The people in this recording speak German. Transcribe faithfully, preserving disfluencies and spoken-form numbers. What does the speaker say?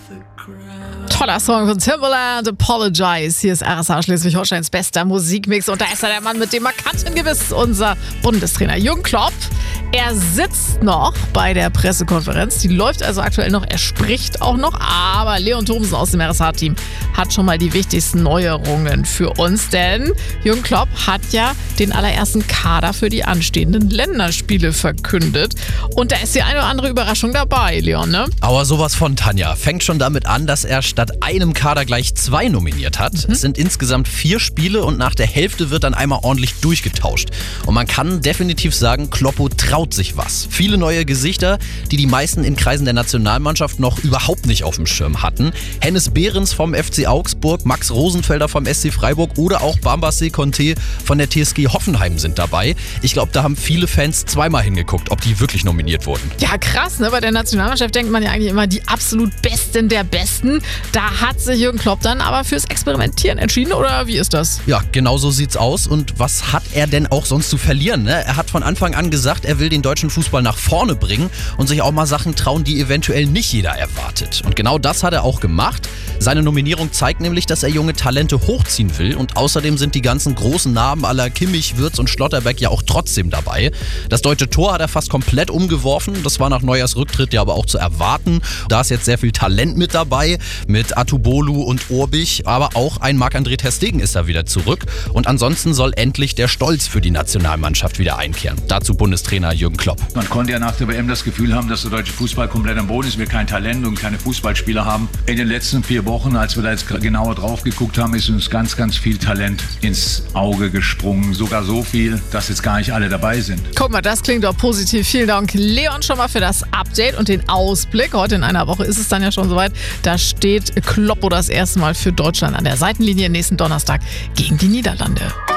Toller Song von Timbaland, Apologize. Hier ist R S A Schleswig-Holsteins bester Musikmix. Und da ist er, der Mann mit dem markanten Gewiss, unser Bundestrainer Jürgen Klopp. Er sitzt noch bei der Pressekonferenz. Die läuft also aktuell noch. Er spricht auch noch. Aber Leon Thomsen aus dem R S A-Team hat schon mal die wichtigsten Neuerungen für uns. Denn Jürgen Klopp hat ja den allerersten Kader für die anstehenden Länderspiele verkündet. Und da ist die eine oder andere Überraschung dabei, Leon, ne? Aber sowas von Tanja. Fängt schon damit an, dass er statt einem Kader gleich zwei nominiert hat. Mhm. Es sind insgesamt vier Spiele und nach der Hälfte wird dann einmal ordentlich durchgetauscht. Und man kann definitiv sagen, Kloppo traut sich was. Viele neue Gesichter, die die meisten in Kreisen der Nationalmannschaft noch überhaupt nicht auf dem Schirm hatten. Hennes Behrens vom F C Augsburg, Max Rosenfelder vom S C Freiburg oder auch Bambassé Conté von der T S G Hoffenheim sind dabei. Ich glaube, da haben viele Fans zweimal hingeguckt, ob die wirklich nominiert wurden. Ja, krass, ne? Bei der Nationalmannschaft denkt man ja eigentlich immer die absolut Besten der Besten. Da hat sich Jürgen Klopp dann aber fürs Experimentieren entschieden, oder wie ist das? Ja, genau so sieht's aus. Und was hat er denn auch sonst zu verlieren? Ne? Er hat von Anfang an gesagt, er will den deutschen Fußball nach vorne bringen und sich auch mal Sachen trauen, die eventuell nicht jeder erwartet. Und genau das hat er auch gemacht. Seine Nominierung zeigt nämlich, dass er junge Talente hochziehen will. Und außerdem sind die ganzen großen Namen aller Kimmich, Wirtz und Schlotterbeck ja auch trotzdem dabei. Das deutsche Tor hat er fast komplett umgeworfen. Das war nach Neuers Rücktritt ja aber auch zu erwarten. Da ist jetzt sehr viel Talent mit dabei, mit Atubolu und Urbich. Aber auch ein Marc-André ter Stegen ist da wieder zurück. Und ansonsten soll endlich der Stolz für die Nationalmannschaft wieder einkehren. Dazu Bundestrainer Jürgen Klopp. Man konnte ja nach der W M das Gefühl haben, dass der deutsche Fußball komplett am Boden ist, wir kein Talent und keine Fußballspieler haben. In den letzten vier Wochen, als wir da jetzt genauer drauf geguckt haben, ist uns ganz, ganz viel Talent ins Auge gesprungen. Sogar so viel, dass jetzt gar nicht alle dabei sind. Guck mal, das klingt doch positiv. Vielen Dank, Leon, schon mal für das Update und den Ausblick. Heute in einer Woche ist es dann ja schon soweit. Da steht Kloppo das erste Mal für Deutschland an der Seitenlinie nächsten Donnerstag gegen die Niederlande.